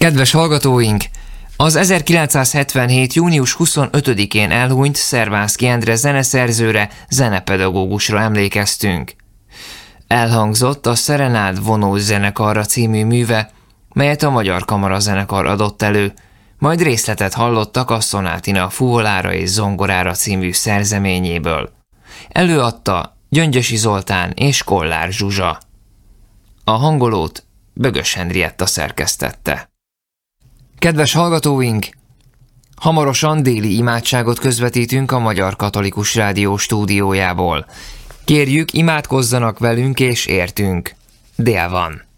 Kedves hallgatóink! Az 1977. június 25-én elhunyt Szervánszky Endre zeneszerzőre, zenepedagógusra emlékeztünk. Elhangzott a Szerenád vonós zenekarra című műve, melyet a Magyar Kamarazenekar adott elő, majd részletet hallottak a Szonátina fuvolára és zongorára című szerzeményéből. Előadta Gyöngyösi Zoltán és Kollár Zsuzsa. A hangolót Bögös Henrietta szerkesztette. Kedves hallgatóink! Hamarosan déli imádságot közvetítünk a Magyar Katolikus Rádió stúdiójából. Kérjük, imádkozzanak velünk és értünk. Dél van.